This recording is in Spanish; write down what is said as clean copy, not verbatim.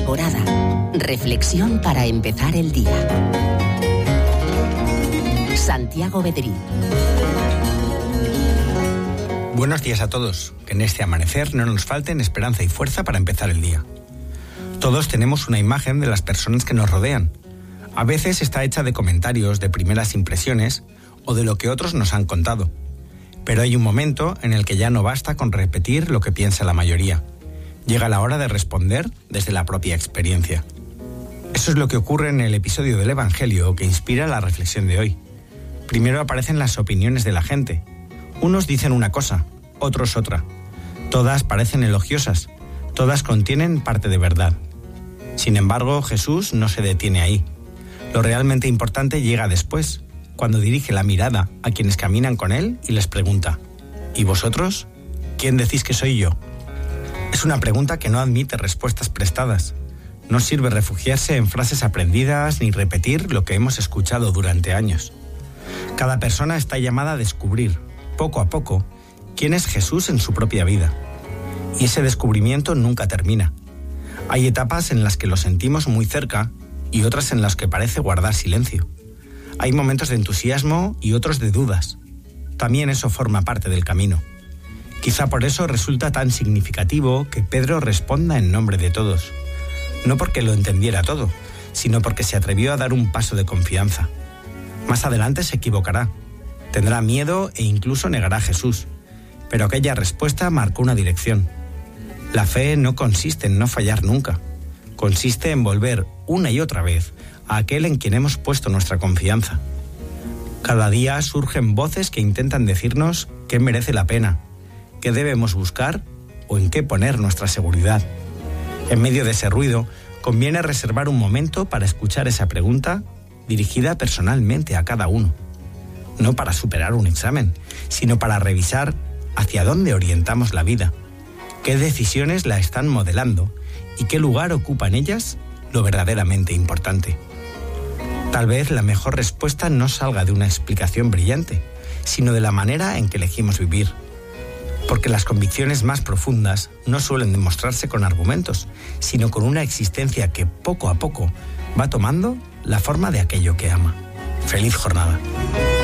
Alborada. Reflexión para empezar el día. Santiago Bedrí. Buenos días a todos. Que en este amanecer no nos falten esperanza y fuerza para empezar el día. Todos tenemos una imagen de las personas que nos rodean. A veces está hecha de comentarios, de primeras impresiones o de lo que otros nos han contado. Pero hay un momento en el que ya no basta con repetir lo que piensa la mayoría. Llega la hora de responder desde la propia experiencia. Eso es lo que ocurre en el episodio del Evangelio que inspira la reflexión de hoy. Primero aparecen las opiniones de la gente. Unos dicen una cosa, otros otra. Todas parecen elogiosas, todas contienen parte de verdad. Sin embargo, Jesús no se detiene ahí. Lo realmente importante llega después, cuando dirige la mirada a quienes caminan con él y les pregunta: ¿y vosotros? ¿Quién decís que soy yo? Es una pregunta que no admite respuestas prestadas. No sirve refugiarse en frases aprendidas ni repetir lo que hemos escuchado durante años. Cada persona está llamada a descubrir, poco a poco, quién es Jesús en su propia vida. Y ese descubrimiento nunca termina. Hay etapas en las que lo sentimos muy cerca y otras en las que parece guardar silencio. Hay momentos de entusiasmo y otros de dudas. También eso forma parte del camino. Quizá por eso resulta tan significativo que Pedro responda en nombre de todos. No porque lo entendiera todo, sino porque se atrevió a dar un paso de confianza. Más adelante se equivocará. Tendrá miedo e incluso negará a Jesús. Pero aquella respuesta marcó una dirección. La fe no consiste en no fallar nunca. Consiste en volver una y otra vez a aquel en quien hemos puesto nuestra confianza. Cada día surgen voces que intentan decirnos qué merece la pena, qué debemos buscar o en qué poner nuestra seguridad. En medio de ese ruido, conviene reservar un momento para escuchar esa pregunta dirigida personalmente a cada uno. No para superar un examen, sino para revisar hacia dónde orientamos la vida, qué decisiones la están modelando y qué lugar ocupa en ellas lo verdaderamente importante. Tal vez la mejor respuesta no salga de una explicación brillante, sino de la manera en que elegimos vivir. Porque las convicciones más profundas no suelen demostrarse con argumentos, sino con una existencia que poco a poco va tomando la forma de aquello que ama. ¡Feliz jornada!